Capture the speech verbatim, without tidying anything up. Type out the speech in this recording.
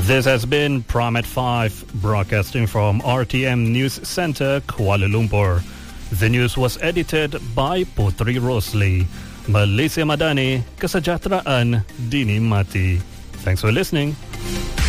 This has been Prom at five, broadcasting from R T M News Center, Kuala Lumpur. The news was edited by Putri Rosli. Malaysia Madani, Kesejahteraan Dini Mati. Thanks for listening.